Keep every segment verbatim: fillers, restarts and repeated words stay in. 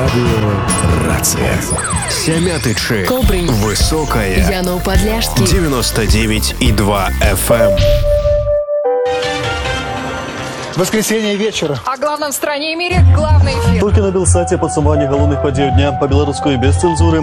Радио «Рация». Семятычы. Кобрин. Высокая. Янов Подляшский. девяносто девять и два эф эм. Воскресенье вечера. О главном в стране и мире главный эфир. Толькі на Белсаце падсумаванне галоўных падзей дня па-беларуску без цэнзуры.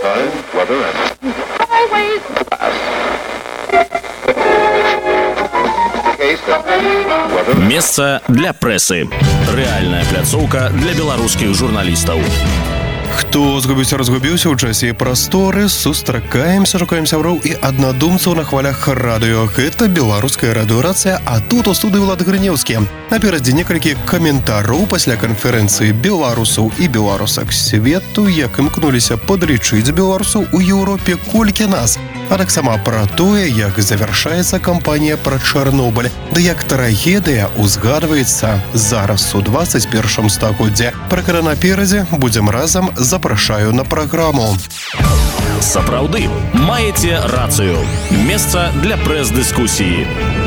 Месца для прэсы. Рэальная пляцоўка для беларускіх журналістаў. Хто згубіўся, разгубіўся ў часе і прасторы, сустракаемся, шукаем сяброў і аднадумцаў на хвалях радыё. Гэта беларуская радыёрацыя, а тут у студыі Влад Грынеўскі. Наперадзе некалькі каментароў пасля канферэнцыі беларусаў і беларусак свету, як імкнуліся падлічыць беларусаў у Еўропе колькі нас. А таксама пра тое, як завяршаецца кампанія пра Чарнобыль, да як трагедыя узгадваецца зараз у двадцать першым стагоддзі. Пра гэта наперадзе будзем разам. Запрашаю на праграму. Сапраўды, маеце рацыю. Месца для прэс-дыскусіі.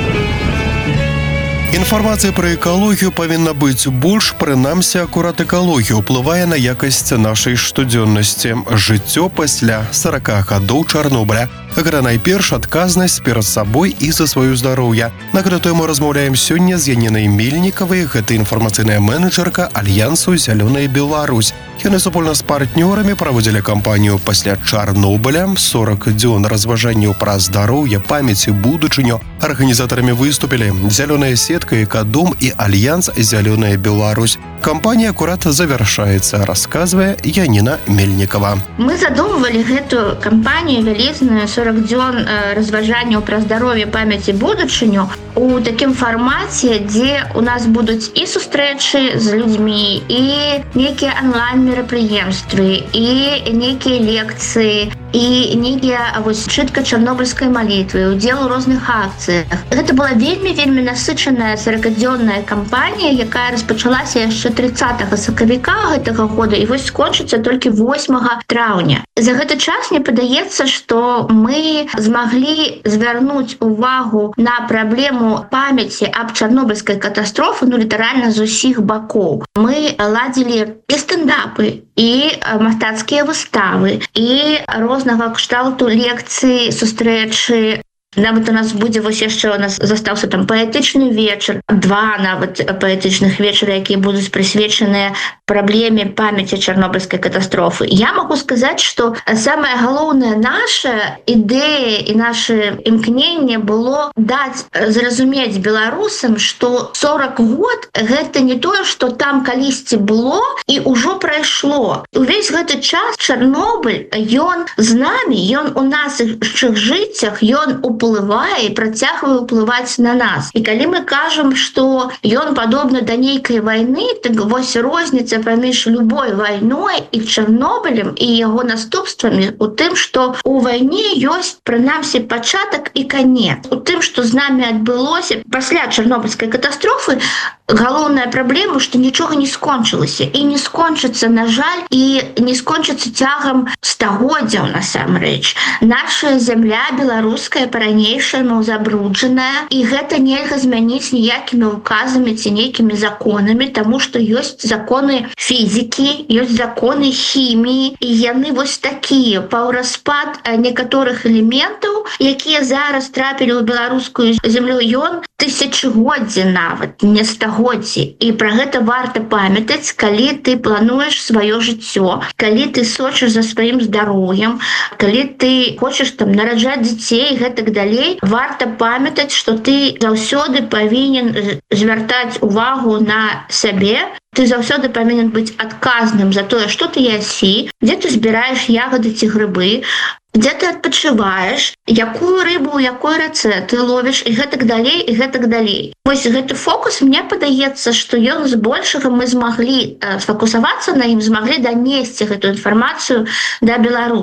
Інфармацыя пра экалогію павінна быць больш, прынамсі акурат экалогія ўплывае на якасць нашай штодзённасці. Жыццё пасля сорока гадоў Чарнобыля. Гэта найперш адказнасць перад сабой і за сваё здароўе. На гэту тэму размаўляем сёння з Янінай Мельнікавай, гэта інфармацыйная менеджерка Альянсу «Зялёная Беларусь». Яны супольна з партнёрамі праводзілі кампанію пасля Чарнобыля, сорок дзён разважанняў пра здароўе, памяць і будучыню. Арганізатарамі выступілі «Зялёная сетка», «Экадом» і Альянс «Зялёная Беларусь». Кампанія акурат завяршаецца, расказвае Яніна Мельнікава. Мы задумывалі гэту кампанію вялізную сорок дзён разважанняў пра здароўе, памяць і будучыню у такім фармаце, дзе у нас будуць і сустрэчы з людзьмі, і нейкія онлайн-мерапрыемствы, і нейкія лекцыі, і нейкія вось чытка чарнобыльскай малітвы, удзел у розных акцыях. Гэта была вельмі-вельмі насычаная сорокадзённая кампанія, якая распачалася яшчэ тридцатага сакавіка гэтага года і вось скончыцца толькі восьмага траўня. За гэты час мне падаецца, што мы змаглі звярнуць увагу на праблему памяці аб чарнобыльскай катастрофы, ну літаральна з усіх бакоў. Мы ладзілі і стендапы, і мастацкія выставы, і рознага кшталту лекцыі, сустрэчы. Нават у нас будзе вось яшчэ у нас застаўся там паэтычны вечар, два нават паэтычных вечара, якія будуць прысвечаныя праблеме памяці чарнобыльскай катастрофы. Я магу сказаць, што самае галоўнае наша ідэя і наше імкненне было даць зразумець беларусам, што сорок год гэта не тое, што там калісьці было і ўжо прайшло. Увесь гэты час Чарнобыль, ён з намі, ён у нашых жыццях, ён у уплывае і працягвае ўплываць на нас. І калі мы кажам, што ён падобны да нейкай вайны, так вось розніца паміж любой вайной і Чарнобылем і яго наступствамі у тым, што у вайне ёсць прынамсі пачатак і канец. У тым, што з намі адбылося пасля чарнобыльскай катастрофы, галоўная праблема, што нічога не скончылася і не скончыцца, на жаль, і не скончыцца цягам стагоддзяў насамрэч. Наша зямля беларуская па-ранейшаму забруджаная, і гэта нельга змяніць ніякімі указамі ці нейкімі законамі, таму што ёсць законы фізікі, ёсць законы хіміі, і яны вось такія. Паўраспад некаторых элементаў, якія зараз трапілі ў беларускую зямлю, ён тысячагоддзі нават, не стагоддзі. І пра гэта варта памятаць, калі ты плануеш сваё жыццё, калі ты сочыш за сваім здароўем, калі ты хочаш там нараджаць дзяцей, гэтак далей, варта памятаць, што ты заўсёды павінен звяртаць увагу на сябе, ты заўсёды павінен быць адказным за тое, што ты ясі, дзе ты збіраеш ягады ці грыбы, дзе ты адпачываеш, якую рыбу, у якой рацэ ты ловіш, і гэтак далей, і гэтак далей. Вось гэты фокус, мне падаецца, што ён збольшага мы змаглі сфокусавацца на ім, змаглі данесці гэту інфармацыю да беларусаў.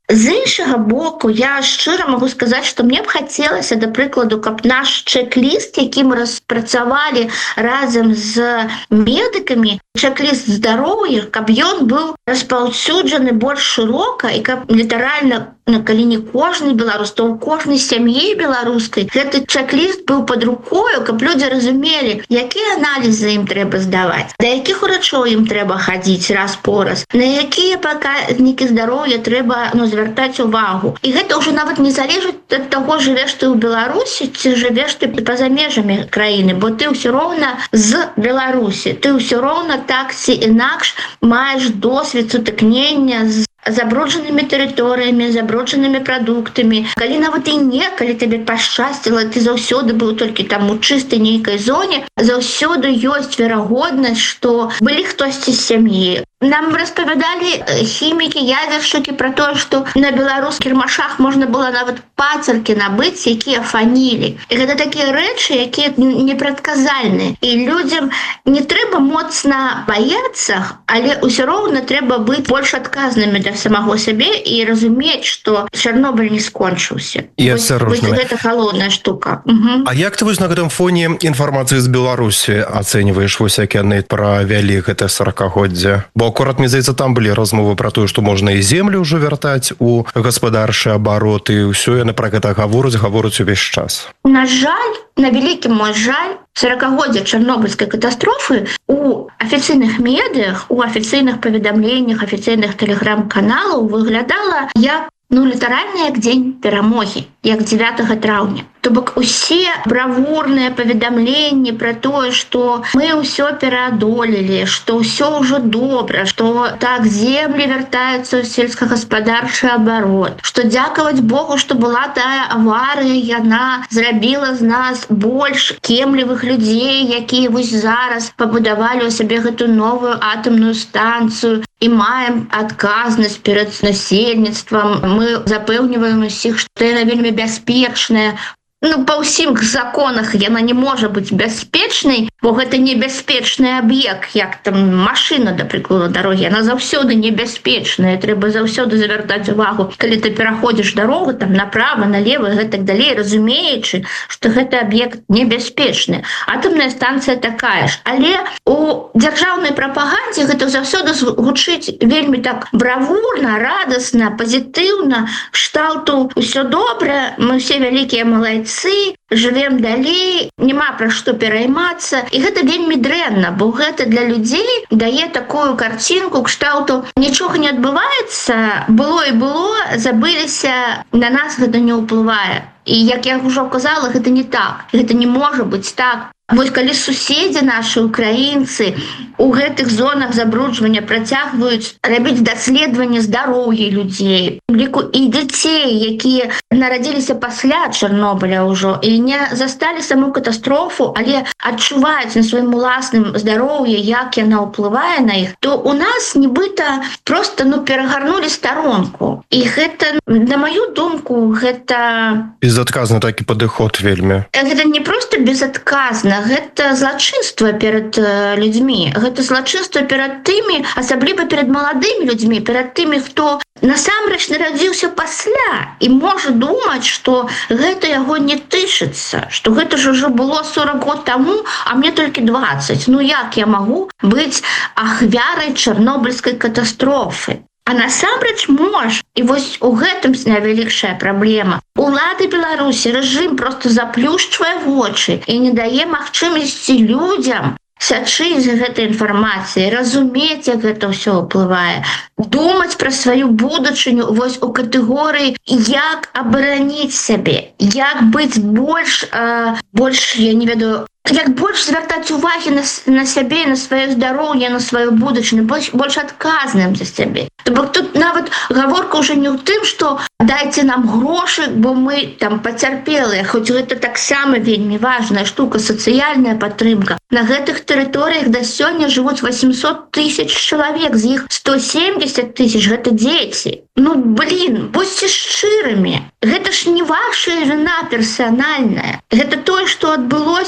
З іншага боку, я шчыра магу сказаць, што мне б хацелася, да прыкладу, каб наш чек-ліст, які мы распрацавалі разам з медыкамі, чек-ліст здароўя, каб ён быў распаўсюджаны больш шырока і каб літаральна, калі не кожны беларус, то ў кожнай сям'і беларускай гэты чек-ліст быў пад рукою, каб людзі разумелі, якія аналізы ім трэба здаваць, да якіх урачоў ім трэба хадзіць раз по раз, на якія паказнікі здароўя трэба ну, звяртаць увагу. І гэта ўжо нават не залежыць ад таго, жывеш ты ў Беларусі ці жывеш ты па-за межамі краіны, бо ты ўсё роўна з Беларусі, ты ўсё роўна так ці інакш маеш досвед сутыкнення з забруджанымі тэрыторыямі, забруджанымі прадуктамі. Калі нават і не, калі табе пашчасціла, ты заўсёды быў толькі там у чыстай нейкай зоне, заўсёды ёсць верагоднасць, што былі хтосьці з сям'і. Нам распавядалі хімікі, ядзершчыкі пра тое, што на беларускіх кірмашах можна было нават пацеркі набыць, якія фанілі. І гэта такія рэчы, якія непрадказальныя. І людзям не трэба моцна баяцца, але ўсё роўна трэба быць больш адказнымі для самого сябе і разумець, што Чарнобыль не скончыўся. І асцярожна. Гэта галоўная штука. Угу. А як ты вось на гэтым фоне інфармацыі з Беларусі ацэньваеш, вось як яны правялі гэта сорокагоддзе? Бо акурат, мне здаецца, там былі размовы пра тое, што можна і землю ўжо вяртаць у гаспадарчы абарот, і ўсё яны пра гэта гавораць, гавораць увесь час. На жаль, на вялікі мой жаль, сорокагоддзе Чарнобыльскай катастрофы у афіцыйных медыях, у афіцыйных паведамленнях, афіцыйных тэлеграм-каналаў выглядала як ну, літаральна як дзень перамогі, як дзевятага траўня. То бок усе бравурныя паведамленні пра тое, што мы ўсё пераадолелі, што ўсё ўжо добра, што так землі вяртаюцца ў сельскагаспадарчы абарот, што дзякаваць Богу, што была тая аварыя, яна зрабіла з нас больш кемлівых людзей, якія вось зараз пабудавалі ў сабе гэту новую атамную станцыю і маем адказнасць перад насельніцтвам. Мы запэўніваем усіх, што яна вельмі бяспечная. Ну, па ўсім законах яна не можа быць бяспечнай, бо гэта небяспечны аб'ект, як там машына, да прыкладу, дарогі. Яна заўсёды небяспечная, трэба заўсёды завяртаць увагу. Калі ты пераходзіш дарогу, там направа, налева і гэтак далей, разумеючы, што гэты аб'ект небяспечны. Атамная станцыя такая ж. Але у дзяржаўнай прапагандзе гэта заўсёды гучыць вельмі так бравурна, радасна, пазітыўна, кшталту ўсё добра, мы ўсе вялікія малайцы, жывем далей, няма пра што пераймацца. І гэта вельмі дрэнна, бо гэта для людзей дае такую карцінку кшталту нічога не адбываецца, было і было, забыліся, на нас гэта не ўплывае. І як я ўжо казала, гэта не так, гэта не можа быць так. Вось калі суседзі нашы украінцы у гэтых зонах забруджвання працягваюць рабіць даследаванне здароўя людзей, ліку і дзяцей, якія нарадзіліся пасля Чарнобыля ўжо і не засталі саму катастрофу, але адчуваюць на сваім уласным здароўі, як яна ўплывае на іх, то у нас нібыта проста ну перагарнулі старонку. І гэта, на маю думку, гэта безадказны такі падыход вельмі. Гэта не проста безадказна, гэта злачынства перад людзьмі. Гэта злачынства перад тымі, асабліва перад маладымі людзьмі, перад тымі, хто насамрэч нарадзіўся пасля і можа думаць, што гэта яго не тычыцца, што гэта ж ужо было сорок год таму, а мне толькі дваццаць. Ну як я магу быць ахвярай Чарнобыльскай катастрофы? А насамрэч можа. І вось у гэтым найвялікшая праблема. Улады Беларусі, рэжым проста заплюшчвае вочы і не дае магчымасці людзям сачыць за гэтай інфармацыяй, разумець, як гэта ўсё ўплывае, думаць пра сваю будучыню вось у катэгорыі, як абараніць сябе, як быць больш, э, больш, я не ведаю, як больш звяртаць увагі на, на сябе, на сваё здароўе, на сваю будучыню, больш, больш адказным за сябе. То бок тут нават гаворка ўжо не ў тым, што дайце нам грошы, бо мы там пацярпелыя, хоць гэта таксама вельмі важная штука, сацыяльная падтрымка. На гэтых тэрыторыях да сёння жывуць восемьсот тысяч чалавек, з іх сто семьдесят тысяч гэта дзеці. Ну, блин, будьце шчырымі. Гэта ж не ваша віна персанальная. Гэта тое, што адбылося сорок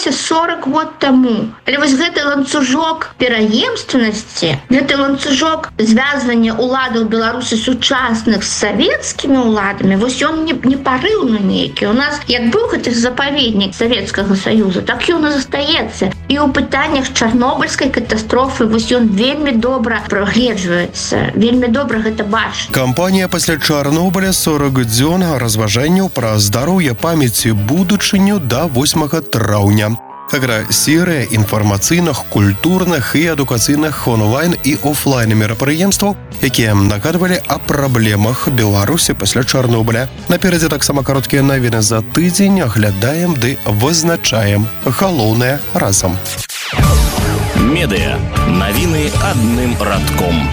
сорок год таму. Але вось гэты ланцужок пераемственнасці, гэты ланцужок звязвання ўладаў Беларусі сучасных з савецкімі ўладамі, вось ён не, не парыўны нейкі. У нас як быў гэты запаведнік Савецкага Саюза, так ён і застаецца. І ў пытаннях чарнобыльскай катастрофы вось ён вельмі добра прагледжваецца, вельмі добра гэта бачыць. Кампанія пасля Чарнобыля сорок дзён разважанняў пра здароўе, памяці, будучыню да восьмага траўня. Аграсерыя інфармацыйных, культурных і адукацыйных онлайн і офлайн мерапрыемстваў, якія нагадвалі о праблемах Беларусі пасля Чарнобыля. Наперадзе таксама кароткія навіны за тыдзень, аглядаем ды вызначаем галоўнае разам. Медыа. Навіны адным радком.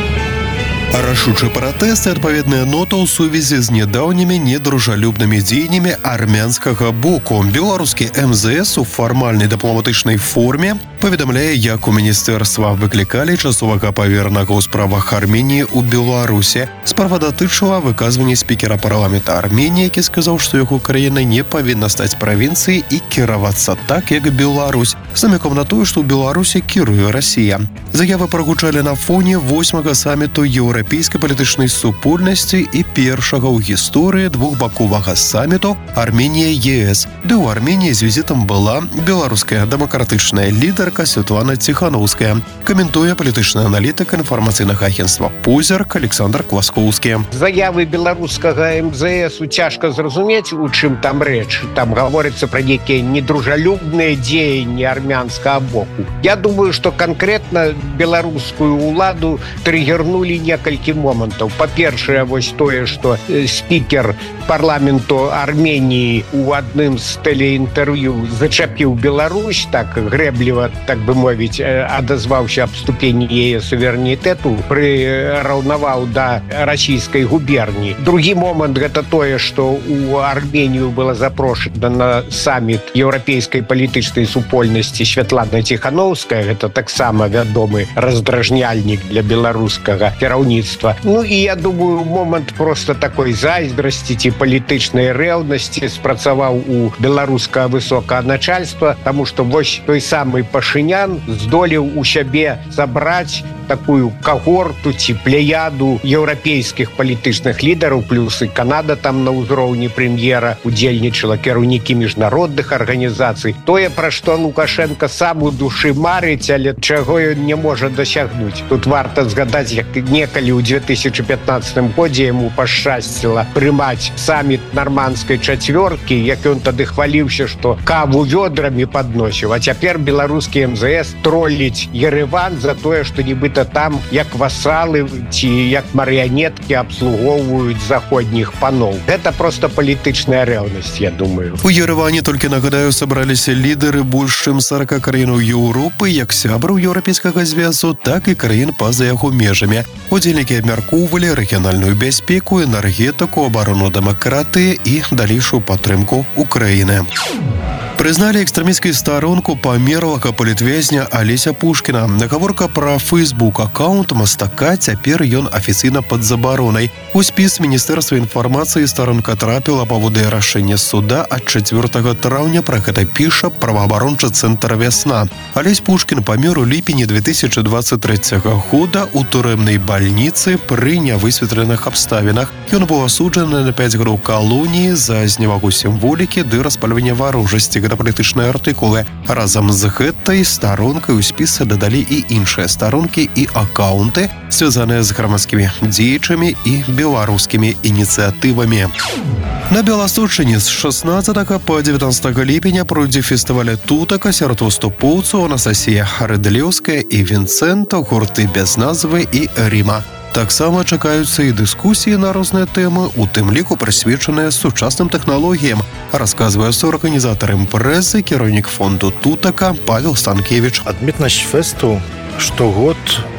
Рашучы пратэст і адпаведная нота ў сувязі з нядаўнімі недружалюбнымі дзеяннямі армянскага боку. Беларускі эм зэ эс у фармальнай дыпламатычнай форме паведамляе, як у міністэрства выклікалі часовага паверанага ў справах Арменіі ў Беларусі. Справа датычыла выказвання спікера парламента Арменіі, які сказаў, што яго краіна не павінна стаць правінцыяй і кіравацца так, як Беларусь, з намеком на тое, што ў Беларусі кіруе Расія. Заявы прагучалі на фоне восьмага саміту еўрапейскай палітычнай супольнасці і першага ў гісторыі двухбаковага саміту Арменія-е эс, де ў Арменіі з візітам была беларуская дэмакратычная лідарка Святлана Ціхановская. Каментуе палітычны аналітык інфармацыйнага агенцтва «Позірк» Александр Кваскоўскі. Заявы беларускага эм зэ эс цяжка зразумець, у чым там рэч. Там гаворыцца пра нейкія недружалюбныя дзеянні армянскага боку. Я думаю, што канкрэтна беларускую ўладу трыгернулі некалькі момантаў. Па-першае, вось тое, што спікер парламенту Арменіі у адным з тэлеінтэрв'ю зачапіў Беларусь, так грэбліва, так бы мовіць, адазваўся аб ступені яе суверэнітэту, прыраўнаваў да расійскай губерніі. Другі момант гэта тое, што у Арменію была запрошана на саміт еўрапейскай палітычнай супольнасці Святлана Ціхановская, гэта таксама вядомы раздражняльнік для беларускага кіраўніцтва. Ну і я думаю, момант просто такой зайздрасці ці палітычнай рэўнасці спрацаваў у беларускага высокага начальства, таму што вось той самы Пашынян здолеў у сябе забраць такую когорту ці пляяду еўрапейскіх палітычных лідараў, плюс і Канада там на ўзроўні прэм'ера удзельнічала, кіраўнікі міжнародных арганізацый. Тое, пра што Лукашенко сам у душы марыць, але чаго ён не можа дасягнуць. Тут варта згадаць, як некалі ў две тысячы пятнаццатым годзе яму пашчасціла прымаць саміт нарманскай чацвёркі, як ён тады хваліўся, што каву вёдрамі падносіў, а цяпер беларускі эм зэ эс тролліць Ерэван за тое, што нібыта там як васалы ці як марыянеткі абслугоўваюць заходніх паноў. Гэта просто палітычная рэўнасць, я думаю. У Ерэване, толькі нагадаю, сабраліся лідары больш чым сорок краінаў Еўропы, як сябраў еўрапейскага звязу, так і краін па-за яго межамі. Удзельнікі абмяркоўвалі рэгіянальную бяспеку, энергетыку, абарону дэмакратыі і далейшую падтрымку Украіны. Прызналі экстрэмісцкую старонку памерлага палітвязня Алеся Пушкіна. Гаворка пра фэйсбук-аккаунт мастака, цяпер ён афіцыйна пад забаронай. У спіс Міністэрства інфармацыі старонка трапіла паводле рашэння суда ад чацвёртага траўня, пра гэта піша праваабарончы цэнтр «Вясна». Алесь Пушкін памёр у ліпені две тысячы двадцать трэцяга года ў турэмнай бальніцы пры нявысветленых абставінах. Ён быў асуджаны на пяць гадоў калоніі за зневагу сімволікі ды распальвання варожасці. Гэта палітычныя артыкулы. Разам з гэтай старонкай у спісы дадалі і іншыя старонкі і аккаунты, звязаныя з грамадскімі дзеячамі і беларускімі ініцыятывамі. На Беласочыне з шаснаццатага па дзевятнаццатага ліпеня пройдзе фестываль тутака сярод выступоўцаў Анастасія Рыдлеўская і Вінцэнт, гурты без назвы і Ріма. Таксама чакаюцца і дыскусіі на розныя тэмы, у тым ліку прысвечаныя сучасным тэхналогіям, расказвае соарганізатар імпрэзы, кіраўнік фонду «Тутака» Павел Станкевич. Адметнасць фесту штогод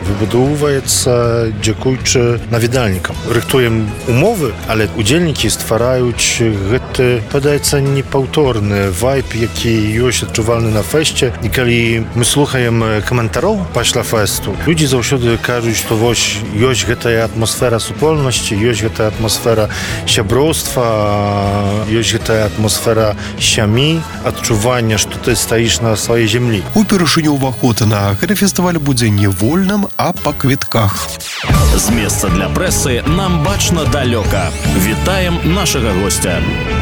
выбудоўваецца дзякуючы наведальнікам. Рыхтуем умовы, але удзельнікі ствараюць гэты, падаецца, непаўторны вайб, які ёсць адчувальны на фэсце. І калі мы слухаем каментароў пасля фэсту, людзі заўсёды кажуць, што вось ёсць гэтая атмасфера супольнасці, ёсць гэтая атмасфера сяброўства, ёсць гэтая атмасфера сям'і, адчування, што ты стаіш на сваёй зямлі. Упершыню ўваход на гэты фестываль будзе не вольным, а па квітках. З месца для прэсы нам бачна далёка. Вітаем нашага гостя.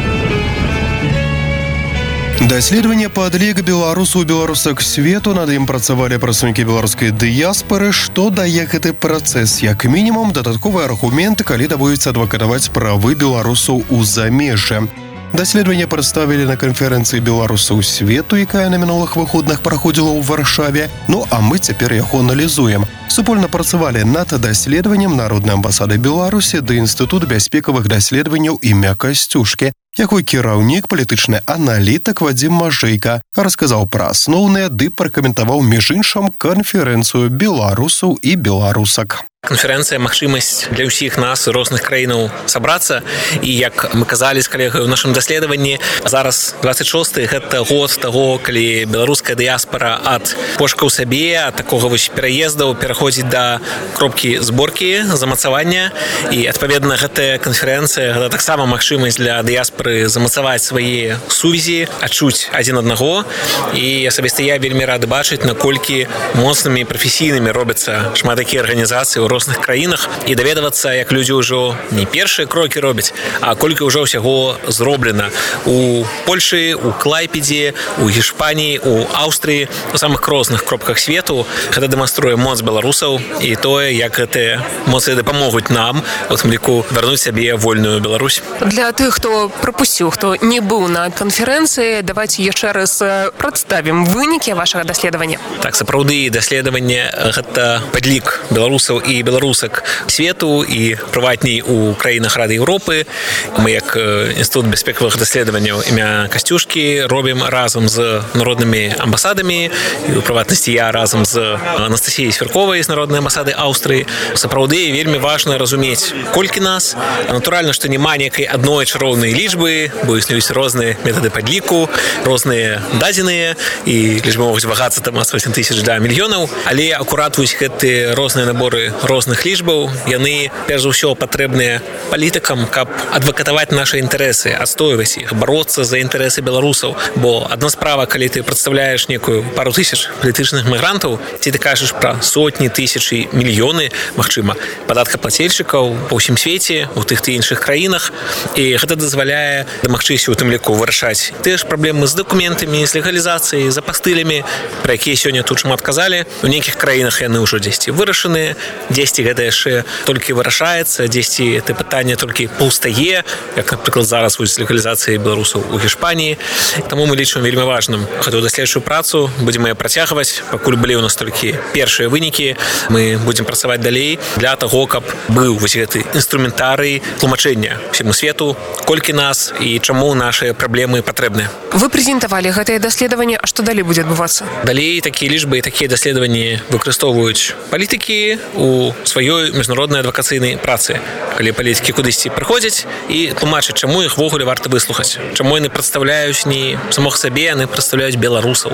Даследаванне падлік беларусаў беларусак свету, над ім працавалі прадстаўнікі беларускай дыяспары, што дае гэты працэс, як мінімум, дадатковы аргумент, калі даводзіцца адвакатаваць правы беларусаў у замежжы. Даследаванне прадставілі на канферэнцыі беларусаў свету, якая на мінулых выходных праходзіла ў Варшаве. Ну, а мы цяпер яго аналізуем. Супольна працавалі над даследаваннем Народнай амбасады Беларусі ды Інстытут бяспекавых даследаванняў імя Касцюшкі, якой кіраўнік, палітычны аналітык Вадзім Мажэйка расказаў пра асноўныя ды пракаментаваў між іншым канферэнцыю беларусаў і беларусак. Канферэнцыя магчымасць для ўсіх нас розных краінаў сабрацца, і як мы казалі з калегай у нашым даследаванні, зараз дваццаць шосты гэта год таго, калі беларуская дыяспара ад пошукаў сабе, ад такога вось пераездаў пераходзіць да кропкі зборкі, замацавання, і адпаведна гэтая канферэнцыя гэта таксама магчымасць для дыяспары замацаваць свае сувязі, адчуць адзін аднаго, і асабіста я вельмі рады бачыць, наколькі моцнымі і прафесійнымі робяцца шмат такія арганізацыі ў розных краінах, і даведавацца, як людзі ўжо не першыя крокі робяць, а колькі ўжо ўсяго зроблена у Польшы, у Клайпедзе, у Гішпаніі, у Аўстрыі, у самых розных кропках свету. Гэта дэманструе моц беларусаў і тое, як гэтыя моцы дапамогуць нам, у тым ліку, вярнуць сабе вольную Беларусь. Для тых, хто прапусціў, хто не быў на канферэнцыі, давайте яшчэ раз прадставім вынікі вашага даследавання. Так, сапраўды, даследаванне гэта падлік беларусаў і беларусак свету і прыватней у краінах Рады Еўропы. Мы, як Інстытут бяспекавых даследаванняў імя Касцюшкі, робім разам з народнымі амбасадамі, і у прыватнасці я разам з Анастасіяй Свярковай з народнай амбасады Аўстрыі. Сапраўды, вельмі важна разумець, колькі нас. Натуральна, што няма некай адной чароўнай лічбы, бо існуюць розныя метады падліку, розныя дадзеныя, і лічбы могуць вагацца там ад восем тысяч да мільёнаў, але акурат вось гэты розныя наборы розных лічбаў, яны, перш за ўсё, патрэбныя палітыкам, каб адвакатаваць нашы інтарэсы, адстойваць іх, бароцца за інтарэсы беларусаў. Бо адна справа, калі ты прадстаўляеш некую пару тысяч палітычных мігрантаў, ці ты кажаш пра сотні, тысячы, мільёны, магчыма, падаткаплацельшчыкаў па ўсім свеце, у тых ці іншых краінах, і гэта дазваляе дамагчыся, у тым ліку, вырашаць тыя ж праблемы з дакументамі, з легалізацыяй, з апастыламі, пра якія сёння тут шмат казалі. У нейкіх краінах яны ўжо дзесьці вырашаныя, дзесьці гэта яшчэ толькі вырашаецца, дзесьці это пытанне толькі паўстае, як, напрыклад, зараз вось з легалізацыяй беларусаў у Гішпаніі. Таму мы лічым вельмі важным гэтую даследчую працу, будзем яе працягваць, пакуль былі ў нас толькі першыя вынікі, мы будзем працаваць далей для таго, каб быў вось гэты інструментарый тлумачэння всему свету, колькі нас і чаму нашыя праблемы патрэбныя. Вы прэзентавалі гэтае даследаванне, а што далей будзе адбывацца? Далей такія лічбы і такія даследаванні выкарыстоўваюць палітыкі у сваёй міжнароднай адвакацыйнай працы. Калі палітыкі кудысьці прыходзяць і тлумачаць, чаму іх ввогуле варта выслухаць, чаму яны прадстаўляюць не самога сабе, яны прадстаўляюць беларусаў,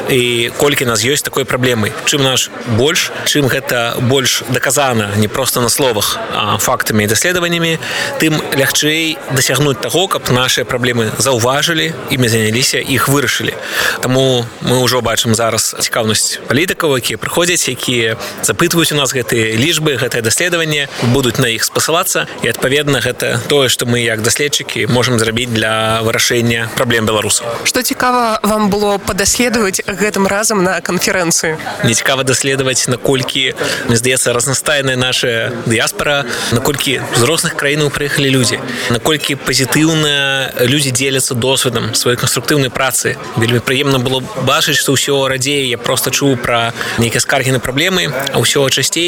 і колькі нас ёсць такой праблемы. Чым наш больш, чым гэта больш даказана не проста на словах, а фактамі і даследаваннямі, тым лягчэй дасягнуць таго, каб нашыя праблемы заўважылі і мы заняліся, іх вырашылі. Таму мы ўжо бачым зараз цікаўнасць палітыкаў, якія прыходзяць, якія запытваюць у нас гэтыя лічбы, гэтае даследаванне, будуць на іх спасылацца, і адпаведна гэта тое, што мы як даследчыкі можам зрабіць для вырашэння праблем беларусаў. Што цікава вам было падаследаваць гэтым разам на канферэнцыі? Мне цікава даследаваць, наколькі, мне здаецца, разнастайная наша дыяспара, наколькі з розных краінаў прыехалі людзі, наколькі пазітыўна людзі дзеляцца досведам сваёй канструктыўнай працы. Вельмі прыемна было бачыць, што ўсё радзей я проста чуў пра нейкія скаргі на праблемы, а ўсё часцей чуў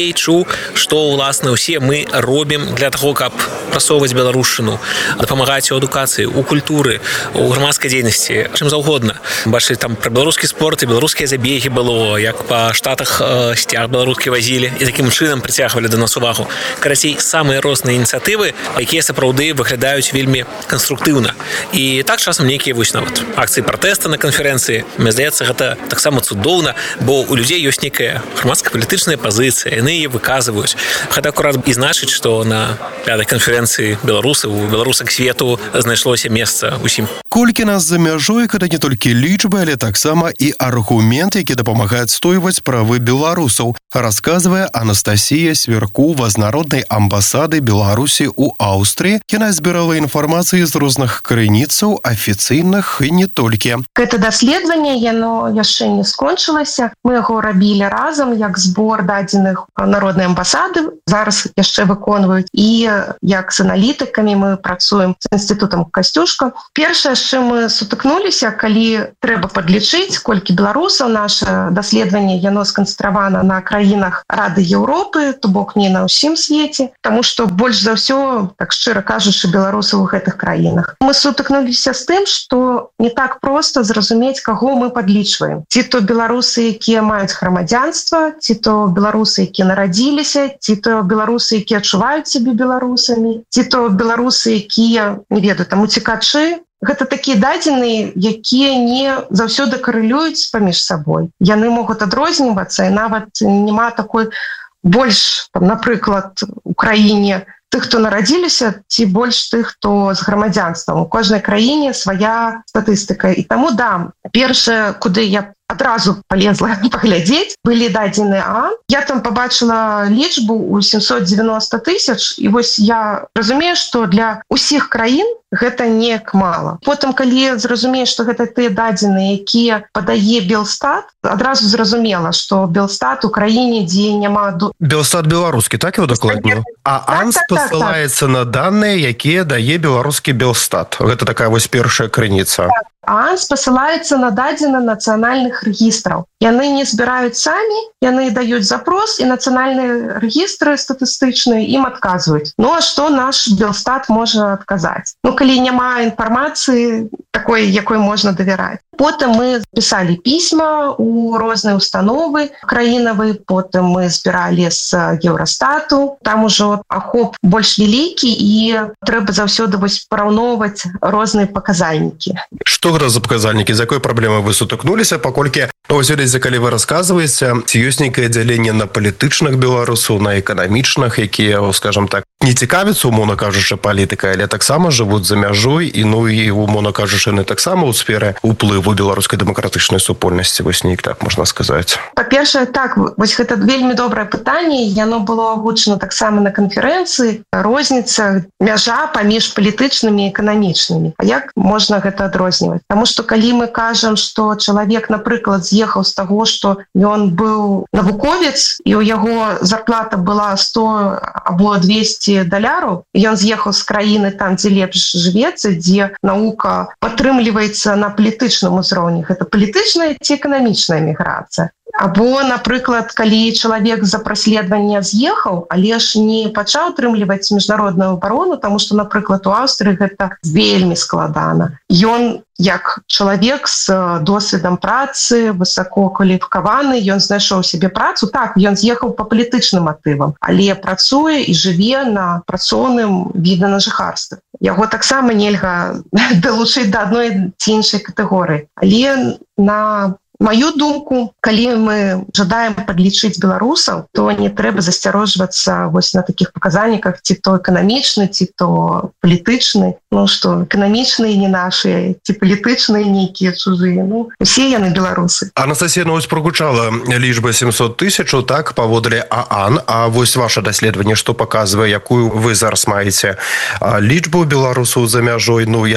што ўласна ўсе мы робім для таго, каб прасоўваць беларушчыну, дапамагаць у адукацыі, у культуры, у грамадскай дзейнасці, чым заўгодна. Бачылі там пра беларускі спорт і беларускія забегі было, як па штатах сцяг беларускі вазілі і такім чынам прыцягвалі да нас увагу. Карацей, самыя розныя ініцыятывы, якія сапраўды выглядаюць вельмі канструктыўна. І так часам нейкія вось нават акцыі пратэста на канферэнцыі. Мне здаецца, гэта таксама цудоўна, бо у людзей ёсць нейкая грамадска-палітычная пазіцыя, яны яе выказваюць. Гэта акурат і значыць, што на пятай канферэнцыі беларусаў, беларусак свету знайшлося месца усім. Колькі нас за мяжой, гэта не толькі лічбы, але таксама і аргумент, які дапамагае адстойваць правы беларусаў, расказвае Анастасія Сверкова з Народнай амбасады Беларусі ў Аўстрыі. Яна збірала інфармацыю з розных крыніцаў, афіцыйных і не толькі. Гэта даследаванне, яно яшчэ не скончылася. Мы яго рабілі разам, як збор дадзеных Народнай амбасады, зараз яшчэ выконваюць. І як з аналітыкамі мы працуем з інстытутам Касцюшка. Першае, з чым мы сутыкнуліся, калі трэба падлічыць, колькі беларусаў, наше даследаванне, яно сканцэнтравана на краінах Рады Еўропы, то бок не на ўсім свеце, таму што больш за ўсё, так шчыра кажучы, беларусаў у гэтых краінах. Мы сутыкнуліся з тым, што не так проста зразумець, каго мы падлічваем. Ці то беларусы, якія маюць грамадзянства, ці то беларусы, якія нарадзіліся, ці то беларусы, якія адчуваюць сябе беларусамі, ці то беларусы, якія, не ведаю, там уцекачы. Гэта такія дадзеныя, якія не заўсёды карэлююць паміж сабой. Яны могуць адрознівацца, і нават няма такой больш, там, напрыклад, у краіне тых, хто нарадзіліся, ці больш тых, хто з грамадзянствам. У кожнай краіне свая статыстыка. І таму, да, першае, куды я адразу полезла паглядзець, былі дадзеныя ААН. Я там побачыла лічбу ў сямьсот девяносто тысяч, і вось я разумею, што для ўсіх краін гэта неяк мала. Потым, калі зразумееш, што гэта тыя дадзеныя, якія падае Белстат, адразу зразумела, што Белстат у краіне, дзе няма... Белстат беларускі, так его дакладно? А ААН спасылаецца на даныя, якія дае беларускі Белстат. Гэта такая вось першая крыніца. ААН спасылаецца на дадзены нацыянальных рэгістраў. Яны не збіраюць самі, яны даюць запрос, і нацыянальныя рэгістры статыстычныя ім адказваюць. Ну, а што наш Белстат можа адказаць? Ну, калі няма інфармацыі такой, якой можна давяраць. Потым мы пісалі пісьма ў розныя установы краінавыя, потым мы збіралі з Еўрастату. Там ужо ахоп больш вялікі, і трэба заўсёды вось параўноўваць розныя паказальнікі. Што гэта за паказальнікі? З якой праблемай вы сутыкнуліся, паколькі вось ведаеце, калі вы расказваеце, ці ёсць нейкае дзяленне на палітычных беларусаў, на эканамічных, якія, скажам так, не цікавяцца, умоўна кажучы, палітыкай, але таксама жывуць за мяжой, і ну і умоўна кажучы, не таксама ў сферы ўплыву беларускай дэмакратычнай супольнасці, вось неяк так можна сказаць. Па-першае, так, вось гэта вельмі добрае пытанне, яно было агучана таксама на канферэнцыі, розніца, мяжа паміж палітычнымі і эканамічнымі. А як можна гэта адрозніваць? Таму што калі мы кажам, што чалавек, напрыклад, з'ехаў з таго, што ён быў навуковец, і ў яго зарплата была сто або двести даляраў, ён з'ехаў з краіны там, дзе лепш жывецца, дзе наука падтрымліваецца на палітычным узроўні. Гэта палітычная ці эканамічная міграцыя. Або, напрыклад, калі чалавек за праследаванне з'ехаў, але ж не пачаў утрымліваць міжнародную абарону, таму што, напрыклад, у Аўстрыі гэта вельмі складана. Ён, як чалавек з досведам працы, высокакваліфікаваны, ён знайшоў сябе працу. Так, ён з'ехаў па палітычным матывам, але працуе і жыве на працоўным віде на жыхарстве. Яго таксама нельга далучыць да адной ці іншай катэгорыі. Але на маю думку, калі мы жадаем падлічыць беларусаў, то не трэба засцярожвацца вось на такіх паказальніках, ці то эканамічны, ці то палітычны. Ну што, эканамічныя не нашыя, ці палітычныя нейкія чужыя. Ну, усе яны беларусы. Анастасія, ну вось прогучала лічба сямьсот тысяч, так, паводле ААН. А вось ваше даследаванне, што паказвае, якую вы зараз маеце лічбу беларусаў за мяжой? Ну, я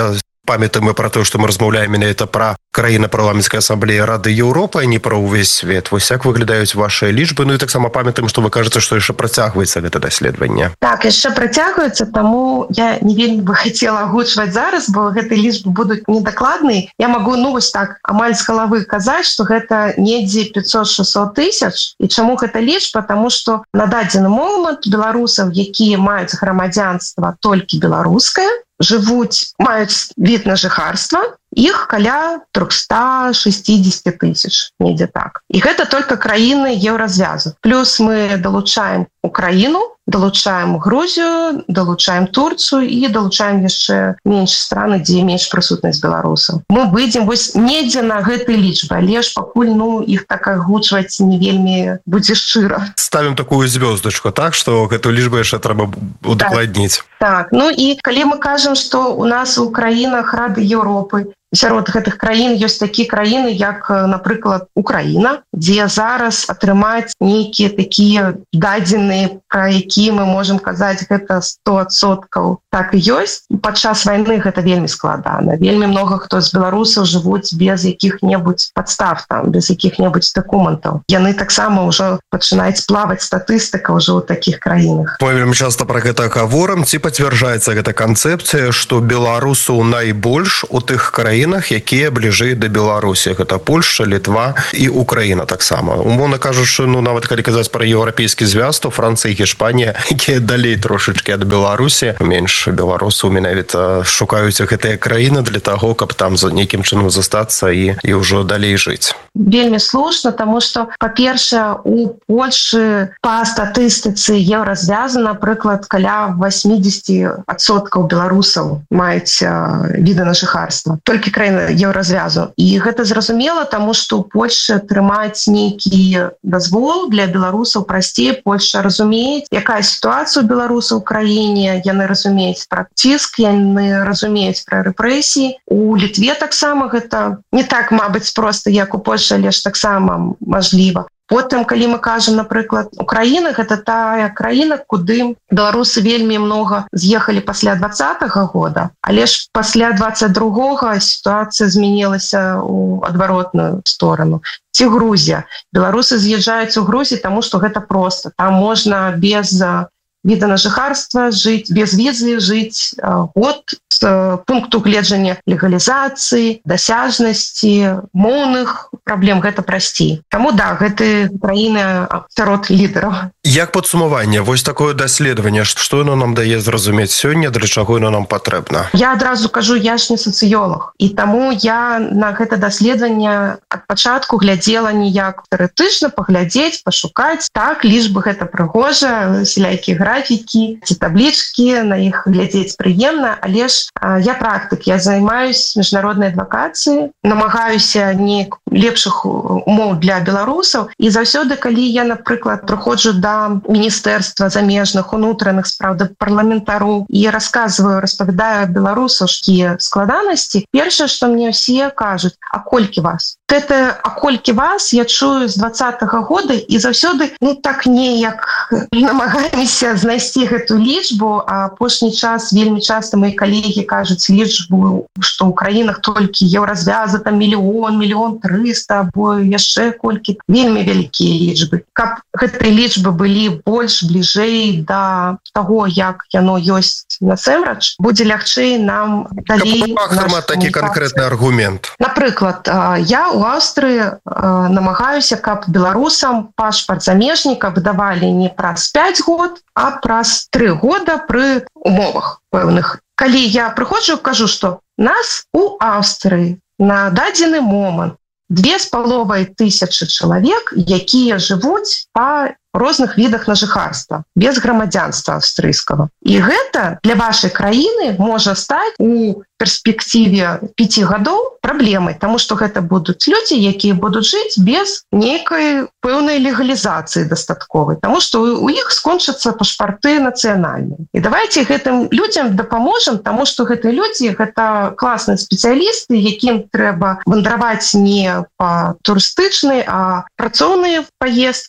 Памятаем мы про то, что мы размаўляем менавіта про краіны парламенцкай ассамблеі Рады Еўропы, а не про ўвесь свет. Вось як выглядаюць ваши лічбы? Ну і таксама памятаем, что вы кажаце, что яшчэ працягваецца гэта даследаванне. Так, яшчэ працягваецца, таму я не вельмі бы хацела агучваць зараз, бо гэтыя лічбы будуць недакладныя. Я магу, ну вось так, амаль з галавы казаць, што гэта недзе пятьсот-шестьсот тысяч. І чаму гэта лічба? Таму што на дадзены момант беларусаў, якія маюць грамадзянства толькі беларускае, жывуць, маюць від на жыхарства, іх каля триста шестьдесят тысяч, недзе так. І гэта только краіны еўразвязу. Плюс мы далучаем Украіну, далучаем Грузію, далучаем Турцію і далучаем яшчэ менш страны, дзе менш прысутнасць беларусаў. Мы выйдзем вось недзе на гэтай лічбы, але ж пакуль ну іх так агучваць не вельмі будзе шчыра. Ставім такую звёздачку, так, што гэту лічбу яшчэ трэба удакладніць. Так, ну і калі мы кажам, што у нас у краінах Рады Еўропы, сярод гэтых краін ёсць такія краіны, як, напрыклад, Украіна, дзе зараз атрымаць нейкія такія дадзеныя, пра якія мы можам казаць, гэта сто адсоткаў. Так і ёсць. Падчас вайны гэта вельмі складана. Вельмі многа хто з беларусаў жывуць без якіх-небудзь падстав, там, без якіх-небудзь дакументаў. Яны таксама ўжо пачынаюць плаваць статыстыка ўжо ў такіх краінах. Мы вельмі часта пра гэта гаворым. Ці пацвярджаецца гэта канцэпцыя, што беларусаў найбольш у тых краінах, якія бліжэй да Беларусі. Гэта Польшча, Літва і Украіна таксама. Умоўна кажучы, ну нават калі казаць пра еўрапейскі звяз, то Францыя і Гішпанія, якія далей трошачкі ад Беларусі, менш беларусаў менавіта шукаюць гэтыя краіны для таго, каб там за нейкім чынам застацца і, і ўжо далей жыць. Вельмі слушна, таму што, па-першае, у Польшы па статыстыцы еўразвязу, напрыклад, каля восемьдесят адсоткаў беларусаў маюць віды на жыхарства. Толькі краіны еўразвязу. І гэта зразумела, таму што ў Польшы атрымаць нейкі дазвол для беларусаў прасцей. Польша разумеюць, якая сітуацыя ў беларусаў у краіне, яны разумеюць пра ціск, яны разумеюць пра рэпрэсіі. У Літве таксама гэта не так, мабыць, проста, як у Польшы, але ж таксама мажліва. Потым, калі мы кажам, напрыклад, Украіна, гэта тая краіна, куды беларусы вельмі многа з'ехалі пасля двадцатага года, але ж пасля двадцать другога сітуацыя змянілася ў адваротную сторону. Ці Грузія. Беларусы з'язджаюць у Грузію, таму што гэта проста. Там можна без віда на жыхарства жыць, без візы жыць год з пункту гледжання легалізацыі, дасяжнасці, моўных праблем, гэта прасцей. Таму да, гэта краіна сярод лідараў. Як падсумаванне, вось такое даследаванне, што яно нам дае зразумець сёння, для чаго яно нам патрэбна? Я адразу кажу, я ж не сацыёлог, і таму я на гэта даследаванне ад пачатку глядзела не як тэарэтычна паглядзець, пашукаць. Так, лічбы гэта прыгожа, сялякі графікі ці таблічкі, на іх глядзець прыемна, але ж а, я практык, я займаюсь міжнароднай адвакацыяй, намагаюся не лепшых умоў для беларусаў, і заўсёды, калі я, напрыклад, прыходжу да міністэрства замежных, унутраных спраў, да парламентароў і расказваю, распавядаю беларусаў, якія складанасці, першае, што мне ўсе кажуць: а колькі вас? Это а колькі вас я чую з двадцатага года, і заўсёды ну так неяк намагаемся знайсці гэту лічбу, а апошні час вельмі часта мои калегі кажуць лічбу, што ў краінах толькі еўразвяза там мільён, мільён трыста, або яшчэ колькі. Вельмі вялікія лічбы. Каб гэтыя лічбы былі больш бліжэй да таго, як яно ёсць насамрэч, будзе лягчэй нам далей. Каб такі канкрэтны аргумент. Напрыклад, я у Аўстрыі намагаюся, каб беларусам пашпарт замежніка выдавалі не праз пяць год, а праз тры года пры умовах пэўных. Калі я прыходжу, кажу, што нас у Аўстрыі на дадзены момант две з паловай тысячы чалавек, якія жывуць па розных відах на жыхарства, без грамадзянства аўстрыйскага. І гэта для вашай краіны можа стаць у перспектыве пяці гадоў праблемай, таму што гэта будуць людзі, якія будуць жыць без нейкай пэўнай легалізацыі дастатковай, таму што у іх скончацца пашпарты нацыянальныя. І давайте гэтым людзям дапаможам, таму што гэтыя людзі гэта класныя спецыялісты, якім трэба вандраваць не па турыстычнай, а працоўныя паездкі.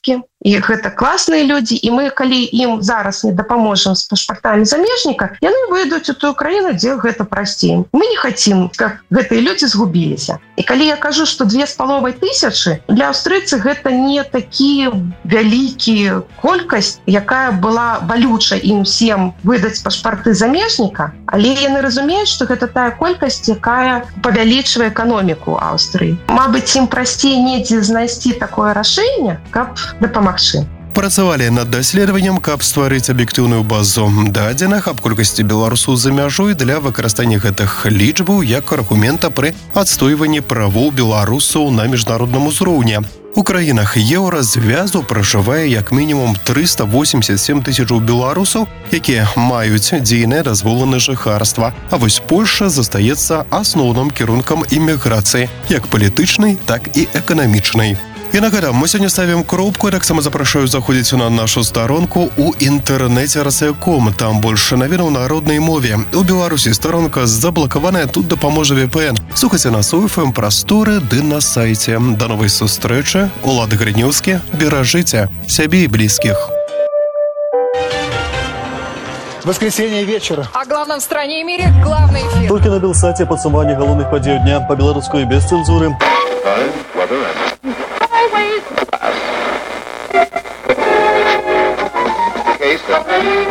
і гэта класныя людзі, і мы калі ім зараз не дапаможам з пашпартамі замежніка, яны выйдуць у тую краіну, дзе гэта прасцей. Мы не хацім, каб гэтыя людзі згубіліся. І калі я кажу, што две з паловай тысячы, для аўстрыйцы гэта не такі вялікі колькасць, якая была балюча ім всем выдаць пашпарты замежніка, але яны разумеюць, што гэта тая колькасць, якая павялічвае эканоміку Аўстрыі. Мабыць, ім прасцей недзе знайсці такое рашэнне, каб дапамагчы. Працавалі над даследаваннем, каб стварыць аб'ектыўную базу дадзеных аб колькасці беларусаў за мяжой для выкарыстання гэтых лічбаў як аргумента пры адстойванні правоў беларусаў на міжнародным узроўні. У краінах еўразвязу пражывае як мінімум трыста восемьдесят семь тысячаў беларусаў, якія маюць дзейнае дазволы на жыхарства. А вось Польшча застаецца асноўным кірункам іміграцыі, як палітычнай, так і эканамічнай. І на гэтым мы сёння ставім кропку, таксама запрашаю заходзіць на нашу старонку ў інтэрнэце Расія точка ком. Там больше навінаў на роднай мове. У Беларусі старонка заблакаваная, тут дапаможа вэ пэ эн. Слухайце нас у эф эм прасторы ды на сайце. Да новай сустрэчы. Улад Грынёўскі. Беражыце сябе і блізкіх. Воскресенье вечера. О главном в стране и мире главный эфир. Только на Белсате подсумование головных подей дня по-белорусски без цензуры.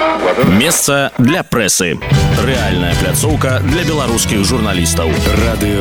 Месца для прэсы. Рэальная пляцоўка для беларускіх журналістаў. Радыё